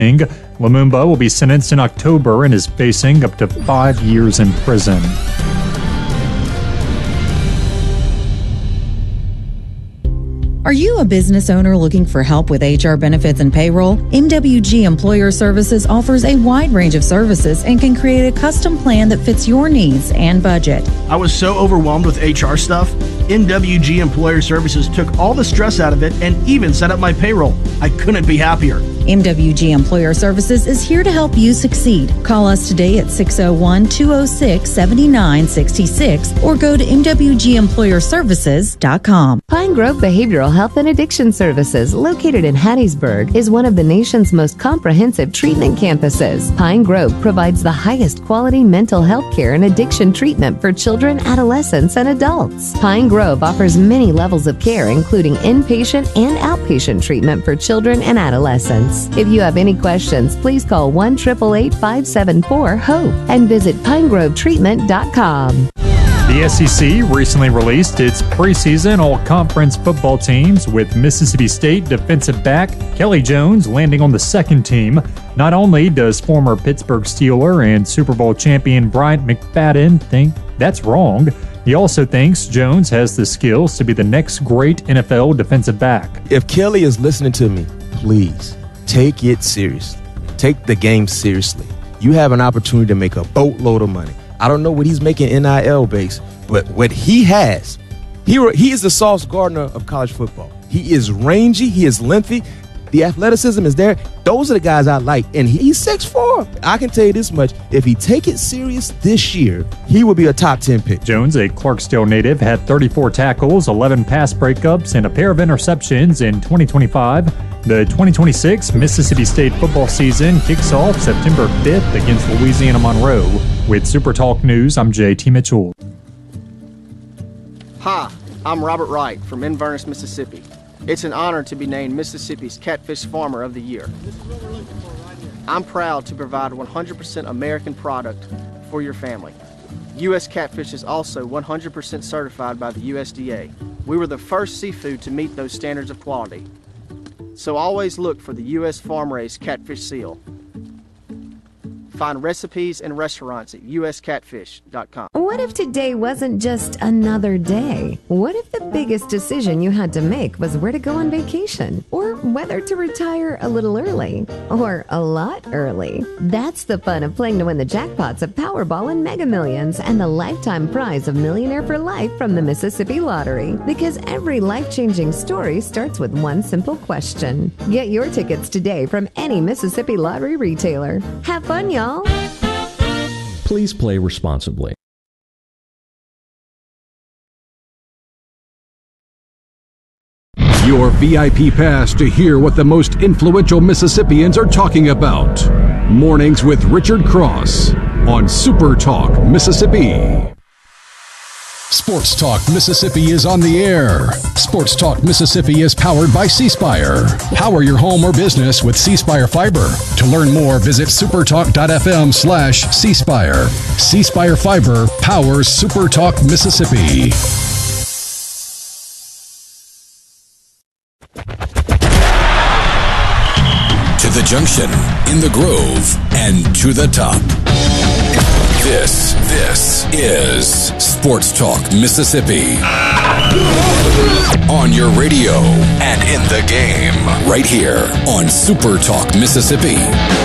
Lumumba will be sentenced in October and is facing up to 5 years in prison. Are you a business owner looking for help with HR benefits and payroll? MWG Employer Services offers a wide range of services and can create a custom plan that fits your needs and budget. I was so overwhelmed with HR stuff. MWG Employer Services took all the stress out of it and even set up my payroll. I couldn't be happier. MWG Employer Services is here to help you succeed. Call us today at 601-206-7966 or go to MWGEmployerServices.com. Pine Grove Behavioral Health and Addiction Services, located in Hattiesburg, is one of the nation's most comprehensive treatment campuses. Pine Grove provides the highest quality mental health care and addiction treatment for children, adolescents, and adults. Pine Grove offers many levels of care, including inpatient and outpatient treatment for children and adolescents. If you have any questions, please call 1-888-574-HOPE and visit pinegrovetreatment.com. The SEC recently released its preseason all-conference football teams, with Mississippi State defensive back Kelly Jones landing on the second team. Not only does former Pittsburgh Steeler and Super Bowl champion Bryant McFadden think that's wrong, he also thinks Jones has the skills to be the next great NFL defensive back. If Kelly is listening to me, please take it seriously. Take the game seriously. You have an opportunity to make a boatload of money. I don't know what he's making NIL base, but what he has, he is the Sauce Gardner of college football. He is rangy. He is lengthy. The athleticism is there. Those are the guys I like. And he's 6'4". I can tell you this much. If he take it serious this year, he will be a top 10 pick. Jones, a Clarksdale native, had 34 tackles, 11 pass breakups, and a pair of interceptions in 2025. The 2026 Mississippi State football season kicks off September 5th against Louisiana Monroe. With Super Talk News, I'm JT Mitchell. Hi, I'm Robert Wright from Inverness, Mississippi. It's an honor to be named Mississippi's Catfish Farmer of the Year. I'm proud to provide 100% American product for your family. U.S. Catfish is also 100% certified by the USDA. We were the first seafood to meet those standards of quality. So always look for the U.S. Farm-Raised Catfish Seal. Find recipes and restaurants at uscatfish.com. What if today wasn't just another day? What if the biggest decision you had to make was where to go on vacation? Or whether to retire a little early? Or a lot early? That's the fun of playing to win the jackpots of Powerball and Mega Millions and the lifetime prize of Millionaire for Life from the Mississippi Lottery. Because every life-changing story starts with one simple question. Get your tickets today from any Mississippi Lottery retailer. Have fun, y'all. Please play responsibly. Your VIP pass to hear what the most influential Mississippians are talking about. Mornings with Richard Cross on Super Talk Mississippi. Sports Talk Mississippi is on the air. Sports Talk Mississippi is powered by C Spire. Power your home or business with C Spire Fiber. To learn more, visit supertalk.fm/C Spire. C Spire Fiber powers Super Talk Mississippi. To the junction, in the Grove, and to the top. This is Sports Talk Mississippi. On your radio and in the game, right here on Super Talk Mississippi.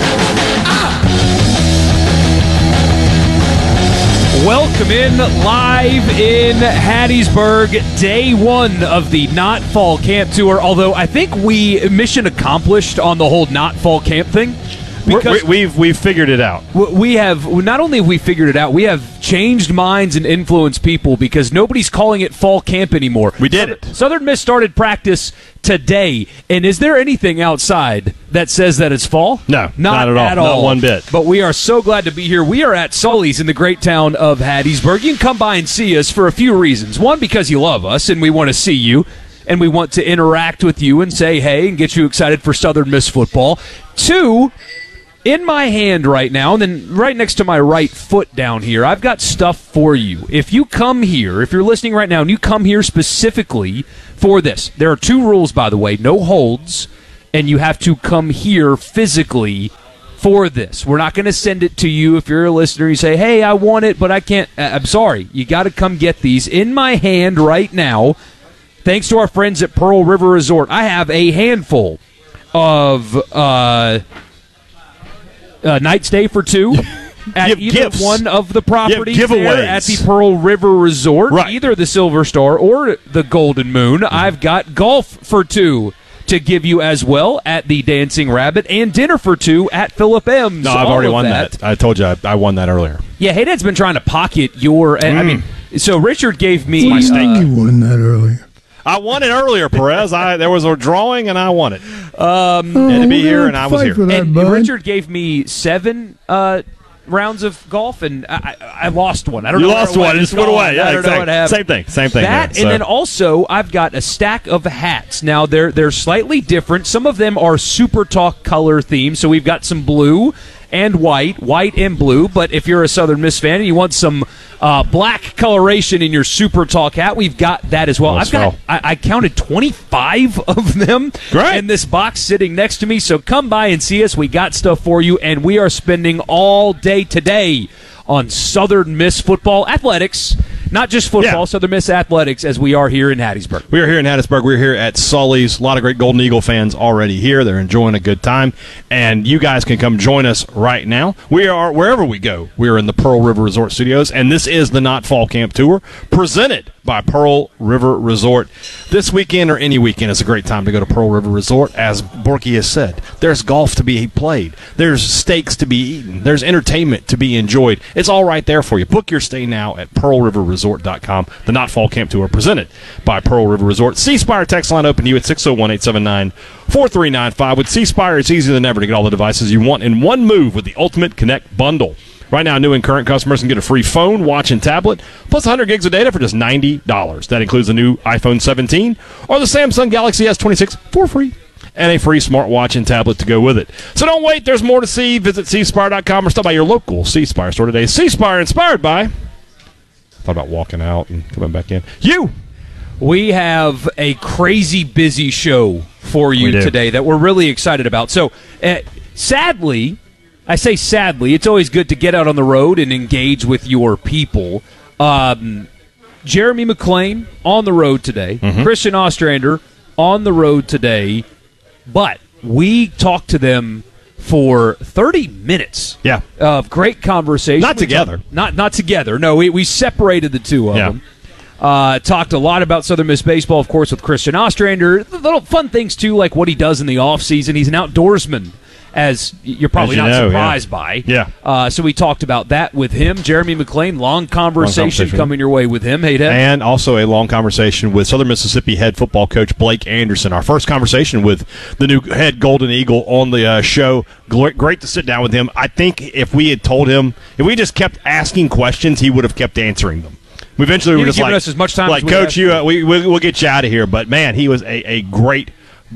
Welcome in, live in Hattiesburg, day one of the Not Fall Camp Tour. Although I think we mission accomplished on the whole Not Fall Camp thing. Because we've figured it out. We have not only have we figured it out, we have changed minds and influenced people because nobody's calling it fall camp anymore. We did it. Southern Miss started practice today, and is there anything outside that says that it's fall? No, not at all. Not one bit. But we are so glad to be here. We are at Sully's in the great town of Hattiesburg. You can come by and see us for a few reasons. One, because you love us and we want to see you, and we want to interact with you and say hey and get you excited for Southern Miss football. Two, in my hand right now, and then right next to my right foot down here, I've got stuff for you. If you come here, if you're listening right now, and you come here specifically for this, there are two rules, by the way. No holds, and you have to come here physically for this. We're not going to send it to you if you're a listener. You say, hey, I want it, but I can't. I'm sorry. You got to come get these. In my hand right now, thanks to our friends at Pearl River Resort, I have a handful of night stay for two at either gifts. one of the properties giveaways there at the Pearl River Resort, right. Either the Silver Star or the Golden Moon. I've got golf for two to give you as well at the Dancing Rabbit, and dinner for two at Philip M's. No, I've already won that. I told you I won that earlier. Yeah, Hey Dad's been trying to pocket your. I mean, so Richard gave me my steak. You won that earlier. I won it earlier, Perez. There was a drawing, and I won it. Had to be here, and I was here. And Richard gave me 7 rounds of golf, and I lost one. I don't know. You lost one. It just went away. Yeah, I don't know what happened. Same thing. That, and then also I've got a stack of hats. Now they're slightly different. Some of them are Super Talk color themed. So we've got some blue and white and blue. But if you're a Southern Miss fan and you want some black coloration in your Super Talk hat, we've got that as well. I counted 25 of them in this box sitting next to me. So come by and see us. We got stuff for you, and we are spending all day today on Southern Miss football athletics. Not just football, Southern Miss athletics, as we are here in Hattiesburg. We are here in Hattiesburg. We're here at Sully's. A lot of great Golden Eagle fans already here. They're enjoying a good time. And you guys can come join us right now. We are, wherever we go, we are in the Pearl River Resort Studios. And this is the Not Fall Camp Tour, presented by Pearl River Resort. This weekend or any weekend is a great time to go to Pearl River Resort. As Borky has said, there's golf to be played. There's steaks to be eaten. There's entertainment to be enjoyed. It's all right there for you. Book your stay now at pearlriverresort.com. The Not Fall Camp Tour presented by Pearl River Resort. C-Spire text line open to you at 601-879-4395. With C-Spire, it's easier than ever to get all the devices you want in one move with the Ultimate Connect Bundle. Right now, new and current customers can get a free phone, watch, and tablet, plus 100 gigs of data for just $90. That includes the new iPhone 17 or the Samsung Galaxy S26 for free, and a free smartwatch and tablet to go with it. So don't wait. There's more to see. Visit cspire.com or stop by your local C-Spire store today. C-Spire, inspired by... Thought about walking out and coming back in. We have a crazy busy show for you today that we're really excited about. So, sadly... I say sadly, it's always good to get out on the road and engage with your people. Jeremy McClain on the road today. Christian Ostrander on the road today. But we talked to them for 30 minutes of great conversation. Not together. Not together. No, we separated the two of them. Talked a lot about Southern Miss baseball, of course, with Christian Ostrander. Little fun things, too, like what he does in the offseason. He's an outdoorsman, as you're probably not surprised by. So we talked about that with him. Jeremy McClain, long conversation coming your way with him. Hey, Dad. And also a long conversation with Southern Mississippi head football coach Blake Anderson. Our first conversation with the new head Golden Eagle on the show. Great to sit down with him. I think if we had told him, if we just kept asking questions, he would have kept answering them. We eventually were just like, us as much time like, as Coach, we'll get you out of here. But, man, he was a great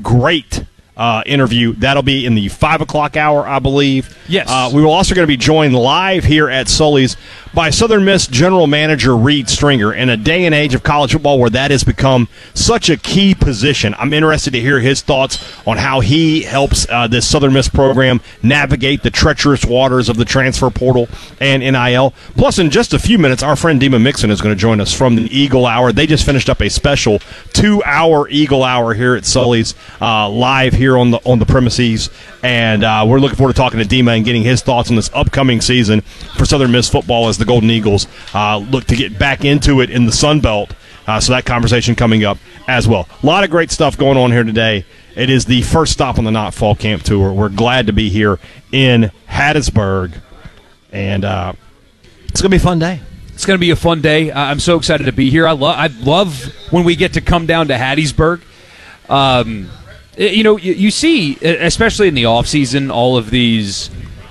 interview. That'll be in the 5 o'clock hour, I believe. Yes. We will also going to be joined live here at Sully's by Southern Miss General Manager Reed Stringer. In a day and age of college football where that has become such a key position, I'm interested to hear his thoughts on how he helps this Southern Miss program navigate the treacherous waters of the transfer portal and NIL. Plus, in just a few minutes, our friend Dima Mixon is going to join us from the Eagle Hour. They just finished up a special 2-hour Eagle Hour here at Sully's live here on the premises, and we're looking forward to talking to Dima and getting his thoughts on this upcoming season for Southern Miss football as the Golden Eagles look to get back into it in the Sun Belt. So that conversation coming up as well. A lot of great stuff going on here today. It is the first stop on the Not Fall Camp Tour. We're glad to be here in Hattiesburg, and it's going to be a fun day. It's going to be a fun day. I'm so excited to be here. I love when we get to come down to Hattiesburg. You see, especially in the offseason, all of these,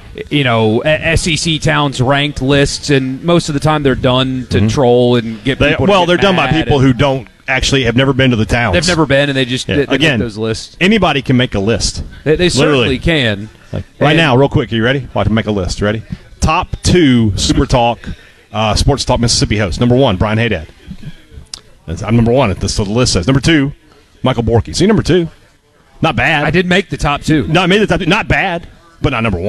SEC towns ranked lists, and most of the time they're done to troll and get people to get they're done by mad people who don't actually have never been to the towns. They've never been, and they just they make those lists. Anybody can make a list. They certainly can. Right now, real quick, are you ready? Watch, make a list. Ready? Top 2 Super Talk, Sports Talk Mississippi hosts. Number 1, Brian Haydad. I'm number 1. So the list says. Number 2, Michael Borky. See, number 2. Not bad. I did make the top 2. No, I made the top 2. Not bad, but not number 1.